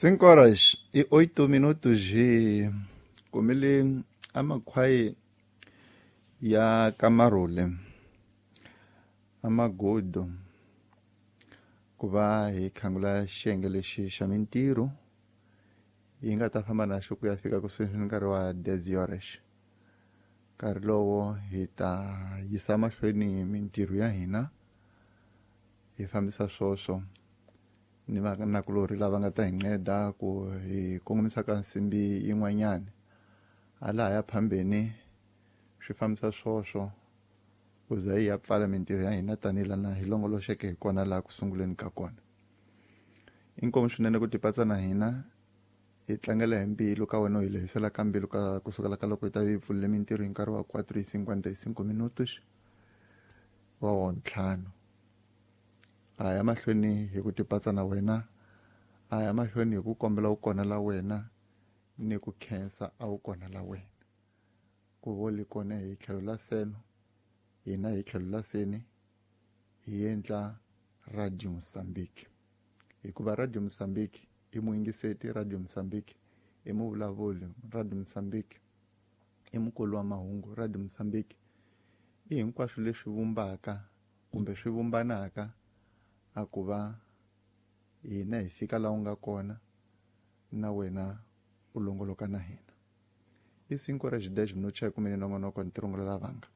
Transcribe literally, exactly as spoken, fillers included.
Cinco horas e oito minutos e kumele amakhwayi ya Kamarule amagodo ku va hi khangula xiyenge lexi xa mintirho yi nga ta famba na xo ku ya fika kusuhi nkarhi wa deziorex. Nkarhi lowo hi ta yisa mahlweni mintirho ya hina hi fambisa swoswo ni vanakulori lava nga ta hi nceda ku hi kongomisa ka nsimbi yin'wanyani hala ya phambeni swi fambisa swoswo ku za hi ya pfala mintirho ya hina tanihi lana hi longoloxeke hi kona laha ku sunguleni ka kona. Inkomu swinene ku tipatsa na hina hi tlangela hi mbilu ka wena hi lehisela ka mbilu ka kusukela ka loko hi ta hi pfulile mintirho hi nkarhi wa quattro y cinquanta y cinco minutos wa wo ntlhanu. A ya mahlweni hi ku tipatsa na wena, a ya mahlweni hi ku kombela u kona la wena ni ku khensa a wu kona la wena ku voli kona hi tlhelo la seno hina hi tlhelo la seni hi endla Radio Mozambique hikuva Radio Mozambique i muingiseti, Radio Mozambique i muvulavuli, Radio Mozambique i mukulu wa mahungu, Radio Mozambique i hinkwaswo leswi vumbaka kumbe swi vumbanaka a ku va hina hi fika la u nga kona na wena u longoloka na hina. I cinco horas e dez minutos ya kumene nongonoko ntirho lavanga